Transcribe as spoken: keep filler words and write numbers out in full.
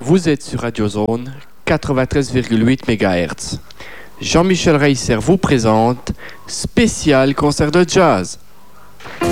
Vous êtes sur Radio Zone quatre-vingt-treize virgule huit mégahertz. Jean-Michel Reisser vous présente Spécial concert de jazz.